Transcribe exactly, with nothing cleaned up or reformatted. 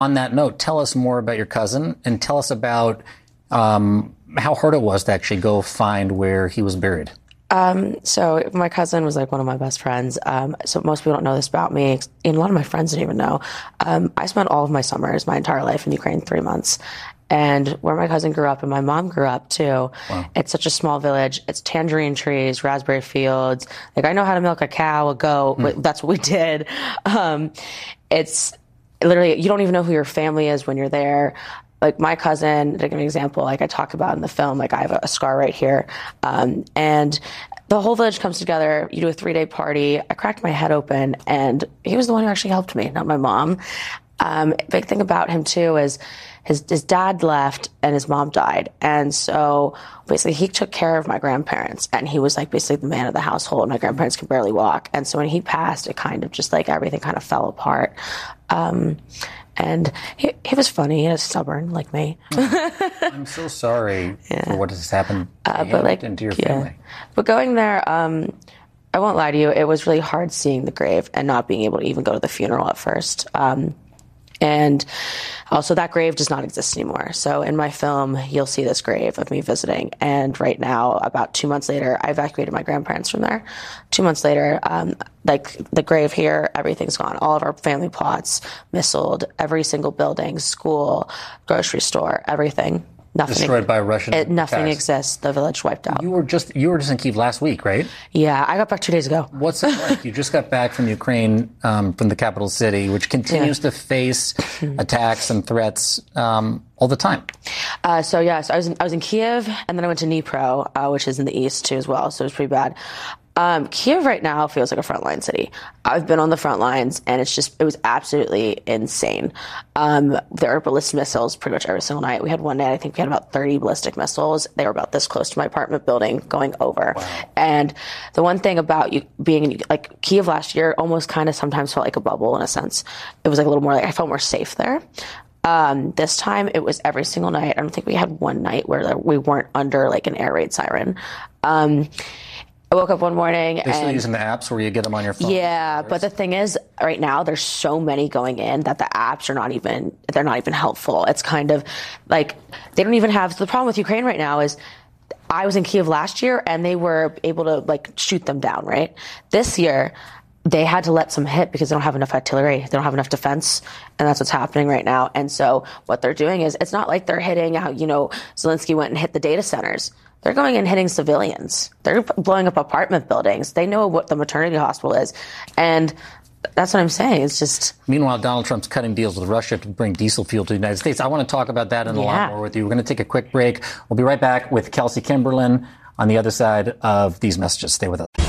On that note, tell us more about your cousin and tell us about um, how hard it was to actually go find where he was buried. Um, so my cousin was like one of my best friends. Um, so most people don't know this about me, and a lot of my friends don't even know. Um, I spent all of my summers, my entire life in Ukraine, three months. And where my cousin grew up and my mom grew up too, wow. It's such a small village. It's tangerine trees, raspberry fields. Like I know how to milk a cow, a goat. Hmm. That's what we did. Um, it's literally, you don't even know who your family is when you're there. Like my cousin, to give an example, like I talk about in the film, like I have a scar right here. Um, and the whole village comes together. You do a three day party. I cracked my head open and he was the one who actually helped me, not my mom. Um, big thing about him too is his, his dad left and his mom died. And so basically he took care of my grandparents and he was like basically the man of the household. My grandparents could barely walk. And so when he passed, it kind of just like everything kind of fell apart. Um, And he, he was funny. He was stubborn like me. I'm so sorry yeah. for what has happened to uh, but like, and to your yeah. family. But going there, um, I won't lie to you, it was really hard seeing the grave and not being able to even go to the funeral at first. Um, and also that grave does not exist anymore. So in my film, you'll see this grave of me visiting. And right now, about two months later, I evacuated my grandparents from there. Two months later, um, like the grave here, everything's gone. All of our family plots, missiled, every single building, school, grocery store, everything. Nothing destroyed by Russian it, Nothing attacks. exists. The village wiped out. You were just you were just in Kyiv last week, right? Yeah, I got back two days ago. What's it like? You just got back from Ukraine, um, from the capital city, which continues yeah. to face attacks and threats um, all the time. Uh, so yes, I was in, I was in Kyiv, and then I went to Dnipro, uh, which is in the east too as well. So it was pretty bad. Um, Kyiv right now feels like a frontline city. I've been on the front lines, and it's just, it was absolutely insane. Um, there are ballistic missiles pretty much every single night. We had one night, I think we had about thirty ballistic missiles. They were about this close to my apartment building going over. Wow. And the one thing about you being in, like, Kyiv last year almost kind of sometimes felt like a bubble in a sense. It was like a little more like, I felt more safe there. Um, this time it was every single night. I don't think we had one night where we weren't under like an air raid siren. Um, I woke up one morning They're and... still using the apps where you get them on your phone? Yeah, but the thing is, right now, there's so many going in that the apps are not even, they're not even helpful. It's kind of like, they don't even have, the problem with Ukraine right now is, I was in Kyiv last year and they were able to like shoot them down, right? This year, they had to let some hit because they don't have enough artillery. They don't have enough defense. And that's what's happening right now. And so what they're doing is, it's not like they're hitting how, you know, Zelensky went and hit the data centers. They're going and hitting civilians. They're blowing up apartment buildings. They know what the maternity hospital is. And that's what I'm saying. It's just... Meanwhile, Donald Trump's cutting deals with Russia to bring diesel fuel to the United States. I want to talk about that and a yeah. lot more with you. We're going to take a quick break. We'll be right back with Kelsey Kimberlin on the other side of these messages. Stay with us.